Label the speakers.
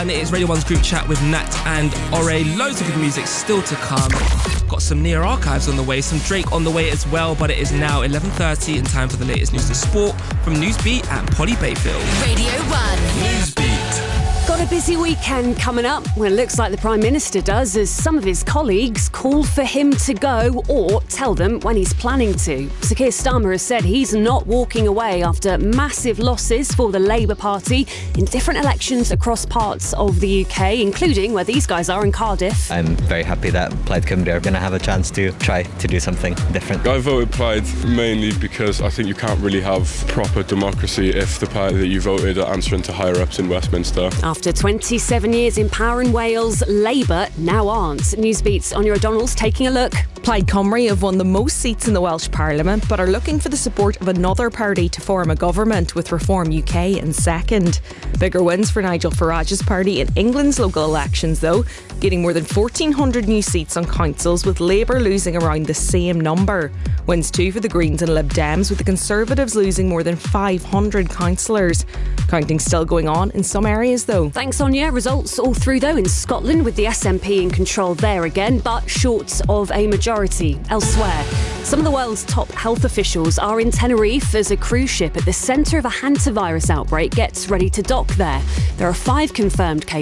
Speaker 1: And it is Radio 1's group chat with Nat and Ore. Loads of good music still to come. Got some Near Archives on the way, some Drake on the way as well, but it is now 11:30 and time for the latest news and sport from Newsbeat and Polly Bayfield.
Speaker 2: Radio 1.
Speaker 1: Newsbeat.
Speaker 3: Got a busy weekend coming up. Well, it looks like the Prime Minister does, as some of his colleagues call for him to go or tell them when he's planning to. Sir Keir Starmer has said he's not walking away after massive losses for the Labour Party in different elections across parts of the UK, including where these guys are in Cardiff.
Speaker 4: I'm very happy that Plaid Cymru are going to have a chance to try to do something different.
Speaker 5: I voted Plaid mainly because I think you can't really have proper democracy if the party that you voted are answering to higher-ups in Westminster.
Speaker 3: After 27 years in power in Wales, Labour now aren't. Newsbeat's Anya O'Donnell's taking a look.
Speaker 6: Plaid Cymru have won the most seats in the Welsh Parliament, but are looking for the support of another party to form a government, with Reform UK in second. Bigger wins for Nigel Farage's party in England's local elections, though, getting more than 1,400 new seats on councils, with Labour losing around the same number. Wins too for the Greens and Lib Dems, with the Conservatives losing more than 500 councillors. Counting still going on in some areas, though.
Speaker 3: Thanks, Anya. Results all through, though, in Scotland, with the SNP in control there again, but short of a majority elsewhere. Some of the world's top health officials are in Tenerife as a cruise ship at the centre of a hantavirus outbreak gets ready to dock there. There are 5 confirmed cases